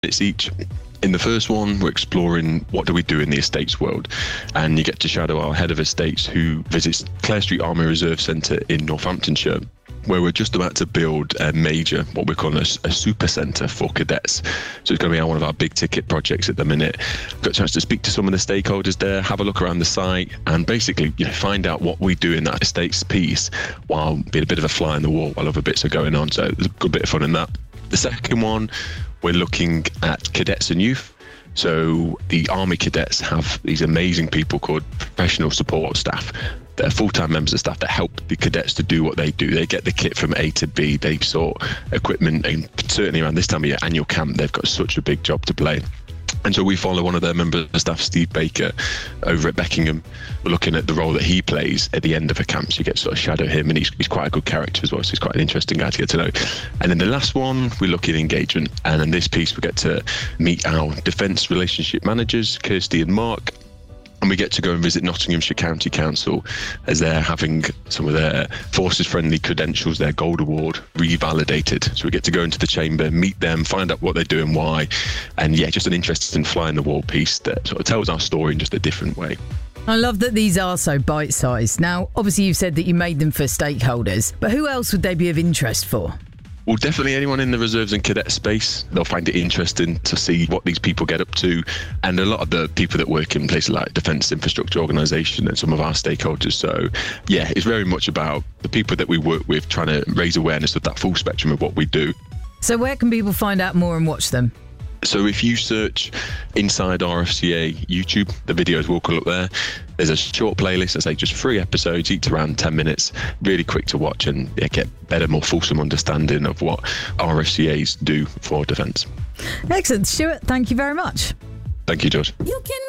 minutes each. In the first one, we're exploring what do we do in the estates world, and you get to shadow our head of estates who visits Clare Street Army Reserve Centre in Northamptonshire, where we're just about to build a major, what we're calling a super centre for cadets. So it's going to be one of our big ticket projects at the minute. Got a chance to speak to some of the stakeholders there, have a look around the site, and basically find out what we do in that estates piece while being a bit of a fly in the wall while other bits are going on. So there's a good bit of fun in that. The second one, we're looking at cadets and youth. So the Army cadets have these amazing people called professional support staff. They're full-time members of staff that help the cadets to do what they do. They get the kit from A to B. They sort equipment, and certainly around this time of year, annual camp, they've got such a big job to play. And so we follow one of their members of staff, Steve Baker, over at Beckingham. We're looking at the role that he plays at the end of a camp. So you get to sort of shadow him, and he's quite a good character as well. So he's quite an interesting guy to get to know. And then the last one, we look at engagement. And in this piece, we get to meet our defence relationship managers, Kirsty and Mark. And we get to go and visit Nottinghamshire County Council as they're having some of their Forces-friendly credentials, their Gold Award, revalidated. So we get to go into the chamber, meet them, find out what they do and why. And yeah, just an interesting fly-in-the-wall piece that sort of tells our story in just a different way. I love that these are so bite-sized. Now, obviously you've said that you made them for stakeholders, but who else would they be of interest for? Well, definitely anyone in the reserves and cadet space. They'll find it interesting to see what these people get up to. And a lot of the people that work in places like Defence Infrastructure Organisation and some of our stakeholders. So, yeah, it's very much about the people that we work with trying to raise awareness of that full spectrum of what we do. So where can people find out more and watch them? So if you search Inside RFCA YouTube, the videos will come up there. There's a short playlist, I say just 3 episodes, each around 10 minutes, really quick to watch and get better, more fulsome understanding of what RFCAs do for defence. Excellent. Stuart, thank you very much. Thank you, George. You can